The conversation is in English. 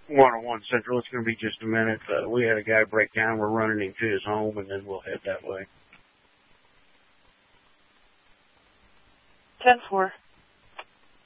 101 Central. It's going to be just a minute. We had a guy break down. We're running him to his home, and then we'll head that way. 10-4.